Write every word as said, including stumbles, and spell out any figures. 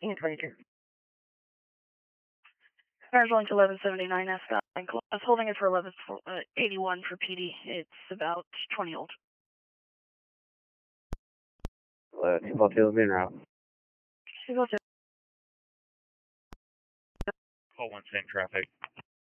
Unit twenty-two. Cars going to eleven seventy-nine Ascot. I was holding it for eleven eighty-one for P D. It's about twenty old. Uh, two four two, main route. two four two. Call one, same traffic.